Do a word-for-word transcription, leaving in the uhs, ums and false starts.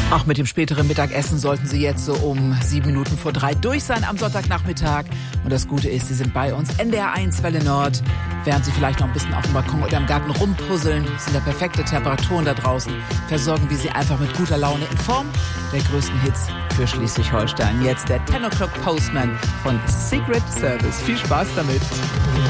Auch mit dem späteren Mittagessen sollten Sie jetzt so um sieben Minuten vor drei durch sein am Sonntagnachmittag. Und das Gute ist, Sie sind bei uns N D R eins Welle Nord. Während Sie vielleicht noch ein bisschen auf dem Balkon oder im Garten rumpuzzeln, sind da perfekte Temperaturen da draußen. Versorgen wir Sie einfach mit guter Laune in Form der größten Hits für Schleswig-Holstein. Jetzt der ten O'Clock Postman von Secret Service. Viel Spaß damit.